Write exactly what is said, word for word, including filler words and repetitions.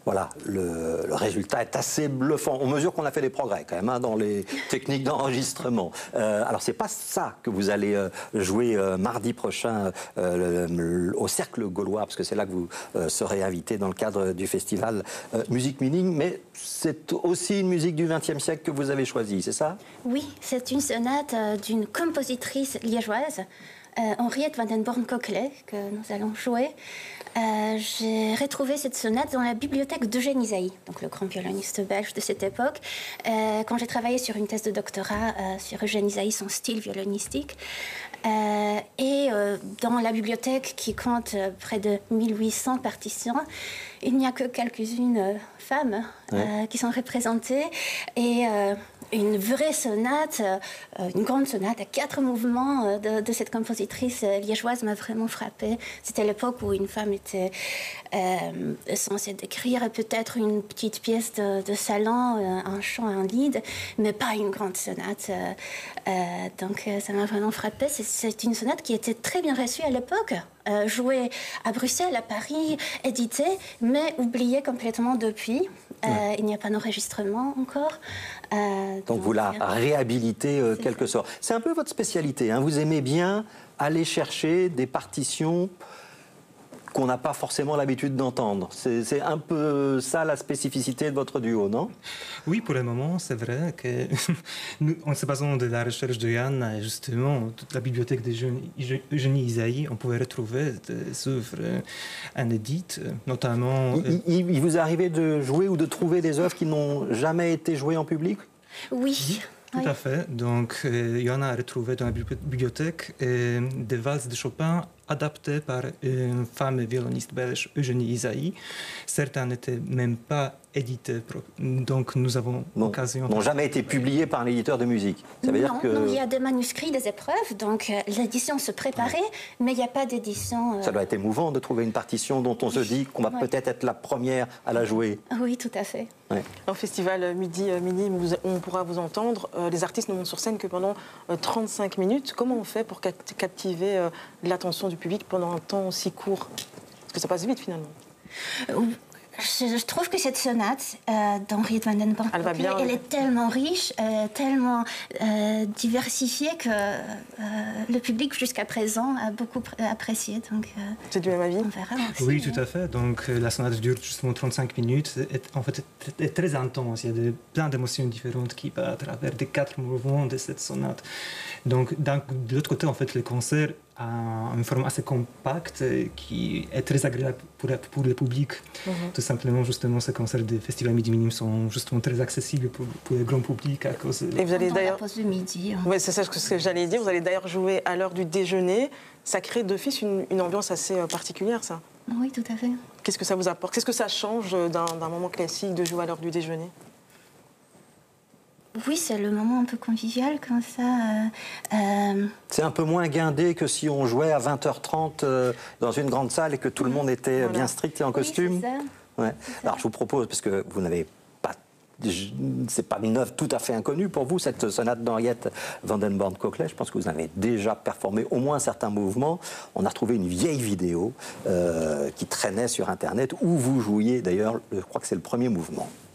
Voilà, le, le résultat est assez bluffant. On mesure qu'on a fait des progrès quand même hein, dans les techniques d'enregistrement. Euh, alors c'est pas ça que vous allez euh, jouer euh, mardi prochain euh, le, au Cercle Gaulois, parce que c'est là que vous euh, serez invité dans le cadre du festival euh, Musique Meaning, mais c'est aussi une musique du vingtième siècle que vous avez choisie, c'est ça? Oui, c'est une sonate euh, d'une compositrice liégeoise, euh, Henriette Vandenborn-Coquelet, que nous allons jouer. Euh, j'ai retrouvé cette sonate dans la bibliothèque d'Eugène Ysaÿe, donc le grand violoniste belge de cette époque, euh, quand j'ai travaillé sur une thèse de doctorat euh, sur Eugène Ysaÿe, son style violonistique. Euh, et euh, dans la bibliothèque qui compte euh, près de mille huit cents partitions, il n'y a que quelques-unes euh, femmes euh, ouais. qui sont représentées. Et euh, une vraie sonate, euh, une grande sonate à quatre mouvements euh, de, de cette compositrice euh, liégeoise m'a vraiment frappée. C'était l'époque où une femme était euh, censée décrire peut-être une petite pièce de, de salon, euh, un chant, un lied, mais pas une grande sonate. Euh, euh, donc euh, ça m'a vraiment frappée. C'est, c'est une sonate qui était très bien reçue à l'époque. Euh, jouée à Bruxelles, à Paris, éditée, mais oubliée complètement depuis. Euh, ouais. Il n'y a pas d'enregistrement encore. Euh, donc, donc vous la réhabilitez euh, quelque sorte. C'est un peu votre spécialité, hein. Vous aimez bien aller chercher des partitions qu'on n'a pas forcément l'habitude d'entendre. C'est, c'est un peu ça la spécificité de votre duo, non? Oui, pour le moment, c'est vrai que nous, en se basant de la recherche de Yann, justement, toute la bibliothèque d'Eugène Ysaÿe, on pouvait retrouver des œuvres inédites, notamment... Il, il, il vous est arrivé de jouer ou de trouver des œuvres qui n'ont jamais été jouées en public? Oui. Oui. Tout oui. à fait. Donc, euh, Johanna a retrouvé dans la bibliothèque euh, des valses de Chopin adaptées par une femme violoniste belge, Eugène Ysaÿe. Certains n'étaient même pas édités, donc nous avons non, l'occasion... n'ont jamais été publiés par un éditeur de musique. Ça veut non, dire que... non, il y a des manuscrits, des épreuves, donc euh, l'édition se préparait, ouais. mais il n'y a pas d'édition... Euh... Ça doit être émouvant de trouver une partition dont on oui. se dit qu'on va ouais. peut-être être la première à la jouer. Oui, tout à fait. Ouais. Au festival Midi Mini, on pourra vous entendre. Euh, les artistes ne montent sur scène que pendant euh, trente-cinq minutes. Comment on fait pour captiver euh, l'attention du public pendant un temps aussi court? Parce que ça passe vite finalement. Euh, Je, je trouve que cette sonate euh, d'Henriette Vandenborn, elle, va bien, elle est tellement riche, euh, tellement euh, diversifiée que euh, le public jusqu'à présent a beaucoup apprécié. Donc, euh, c'est du même avis? On verra aussi, oui, tout à fait. Donc la sonate dure justement trente-cinq minutes. Est, en fait, est, est très intense. Il y a de, plein d'émotions différentes qui passent à travers les quatre mouvements de cette sonate. Donc de l'autre côté, en fait, le concert a une forme assez compacte qui est très agréable pour, pour le public. Mm-hmm. Tout simplement, justement, ces concerts des festivals Midi Minime sont justement très accessibles pour, pour le grand public à cause de... Et vous allez d'ailleurs... la pause du midi. Hein. Oui, c'est ça ce que j'allais dire. Vous allez d'ailleurs jouer à l'heure du déjeuner. Ça crée d'office une, une ambiance assez particulière, ça. Oui, tout à fait. Qu'est-ce que ça vous apporte? Qu'est-ce que ça change d'un, d'un moment classique de jouer à l'heure du déjeuner? Oui, c'est le moment un peu convivial comme ça. Euh, euh... C'est un peu moins guindé que si on jouait à vingt heures trente euh, dans une grande salle et que tout le monde était voilà. bien strict et en costume. Oui, c'est ça. Ouais. C'est ça. Alors je vous propose, parce que vous n'avez pas, c'est pas une œuvre tout à fait inconnue pour vous, cette sonate d'Henriette Vandenborn-Coquelet. Je pense que vous avez déjà performé au moins certains mouvements. On a retrouvé une vieille vidéo euh, qui traînait sur Internet où vous jouiez d'ailleurs, je crois que c'est le premier mouvement.